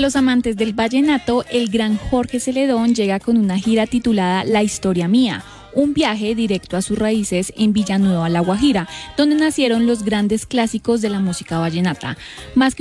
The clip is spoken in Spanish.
los amantes del vallenato, el gran Jorge Celedón llega con una gira titulada La Historia Mía, un viaje directo a sus raíces en Villanueva, La Guajira, donde nacieron los grandes clásicos de la música vallenata. Más que